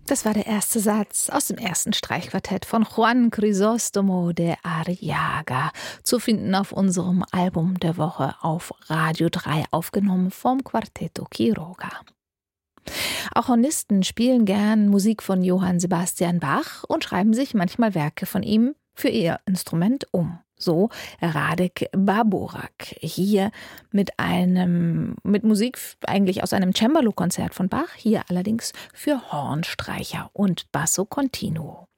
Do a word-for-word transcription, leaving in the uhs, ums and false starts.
Das war der erste Satz aus dem ersten Streichquartett von Juan Crisóstomo de Arriaga, zu finden auf unserem Album der Woche auf Radio drei, aufgenommen vom Quartetto Quiroga. Auch Hornisten spielen gern Musik von Johann Sebastian Bach und schreiben sich manchmal Werke von ihm für ihr Instrument um. So Radek Báborak hier mit einem mit Musik eigentlich aus einem Cembalo-Konzert von Bach, hier allerdings für Hornstreicher und Basso Continuo.